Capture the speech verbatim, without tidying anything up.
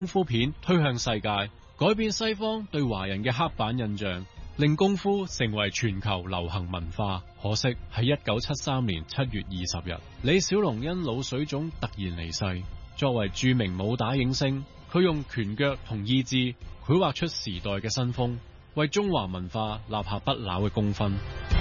功夫片推向世界，改變西方對華人嘅刻板印象，令功夫成為全球流行文化。可惜喺一九七三年七月二十日，李小龍因腦水腫突然離世。作為著名武打影星，佢用拳腳同意志繪畫出時代嘅新風，為中華文化立下不朽嘅功勳。